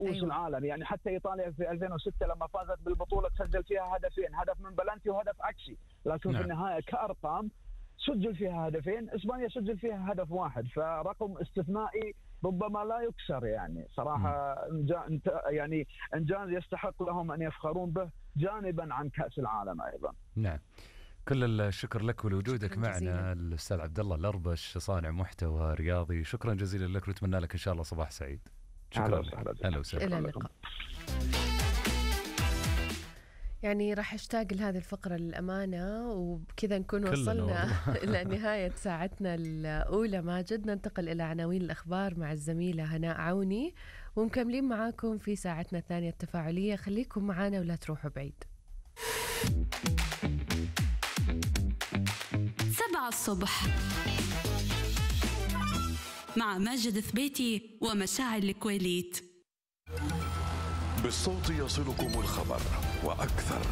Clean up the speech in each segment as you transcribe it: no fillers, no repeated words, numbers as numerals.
كؤوس العالم. يعني حتى إيطاليا في 2006 لما فازت بالبطولة سجل فيها هدفين، هدف من بلانتي وهدف عكسي، لكن في النهاية كأرقام سجل فيها هدفين، إسبانيا سجل فيها هدف واحد، فرقم استثنائي ربما لا يكسر. يعني صراحة يعني إنجاز يستحق لهم أن يفخرون به جانبا عن كأس العالم أيضا. نعم، كل الشكر لك ولوجودك معنا الأستاذ عبد الله الأربش، صانع محتوى رياضي. شكرا جزيلا لك ونتمنى لك إن شاء الله صباح سعيد. شكرا لك. إلى اللقاء. يعني راح اشتاق لهذه الفقرة للأمانة، وبكذا نكون وصلنا إلى نهاية ساعتنا الأولى. ماجد، ننتقل إلى عناوين الأخبار مع الزميلة هناء عوني، ومكملين معاكم في ساعتنا الثانية التفاعلية. خليكم معانا ولا تروحوا بعيد. 7 الصبح مع ماجد ثبيتي ومشاعل الكويليت. بالصوت يصلكم الخبر وأكثر.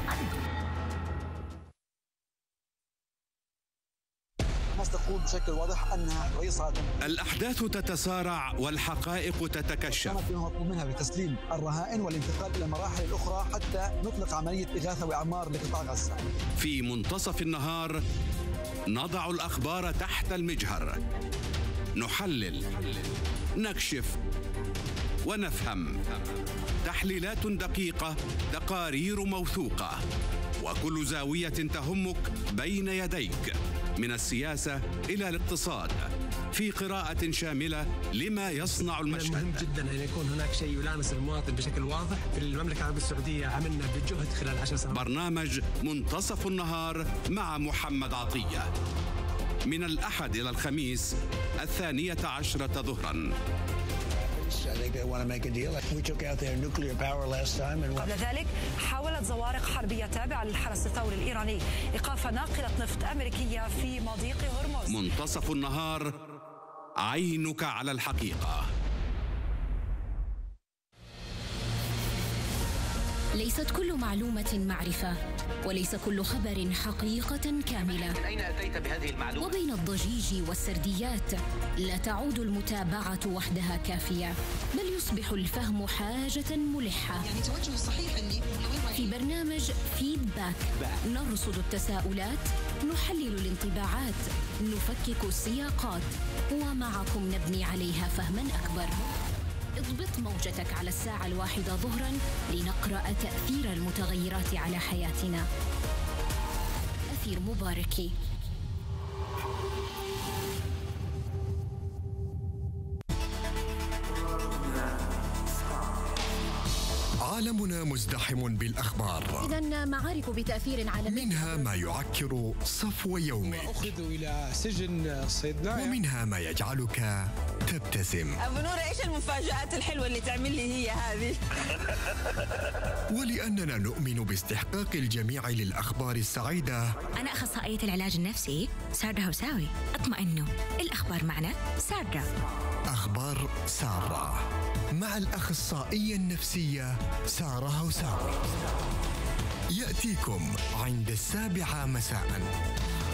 تقول بشكل واضح أنها رئيس عادل. الأحداث تتسارع والحقائق تتكشف. كانت مطلوب منها بتسليم الرهائن والانتقال إلى المراحل الأخرى حتى نطلق عملية إغاثة وإعمار لقطاع غزة. في منتصف النهار نضع الأخبار تحت المجهر، نحلل، نكشف ونفهم. تحليلات دقيقة، تقارير موثوقة، وكل زاوية تهمك بين يديك، من السياسة إلى الاقتصاد، في قراءة شاملة لما يصنع المشهد. مهم جدا أن يكون هناك شيء يلامس المواطن بشكل واضح. في المملكة العربية السعودية عملنا بجهد خلال 10 سنوات. برنامج منتصف النهار مع محمد عطية، من الأحد إلى الخميس 12:10 ظهرا. قبل ذلك حاولت زوارق حربية تابعة للحرس الثوري الإيراني إيقاف ناقلة نفط أمريكية في مضيق هرمز. منتصف النهار، عينك على الحقيقة. ليست كل معلومة معرفة، وليس كل خبر حقيقة كاملة. من أين أتيت بهذه المعلومة؟ وبين الضجيج والسرديات لا تعود المتابعة وحدها كافية، بل يصبح الفهم حاجة ملحة. يعني توجه صحيح أني في برنامج فيدباك نرصد التساؤلات، نحلل الانطباعات، نفكك السياقات، ومعكم نبني عليها فهما أكبر. اضبط موجتك على 1:00 ظهرا لنقرأ تأثير المتغيرات على حياتنا. أثير مباركي. عالمنا مزدحم بالأخبار، إذن معارك بتأثير عالمي، منها ما يعكر صفو يومك، وأخذوا إلى سجن صيدنايا، ومنها ما يجعلك تبتسم. أبو نورة، إيش المفاجآت الحلوة اللي تعمل لي هي هذه؟ ولأننا نؤمن باستحقاق الجميع للأخبار السعيدة. أنا أخصائية العلاج النفسي سارة هوساوي. اطمئنوا، الأخبار معنا سارة. أخبار سارة مع الأخصائية النفسية سارة هوساوي، يأتيكم عند 7 مساء.